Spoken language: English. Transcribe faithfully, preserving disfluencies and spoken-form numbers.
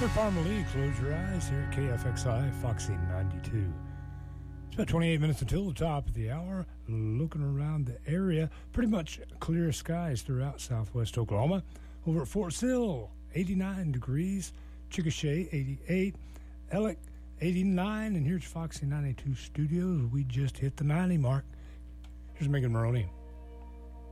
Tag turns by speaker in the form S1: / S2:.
S1: Parmalee, close your eyes here at K F X I, Foxy ninety-two. It's about twenty-eight minutes until the top of the hour. Looking around the area, pretty much clear skies throughout southwest Oklahoma. Over at Fort Sill, eighty-nine degrees. Chickasha, eighty-eight. Ellick, eighty-nine. And here's Foxy ninety-two Studios. We just hit the ninety mark. Here's Megan Maroney.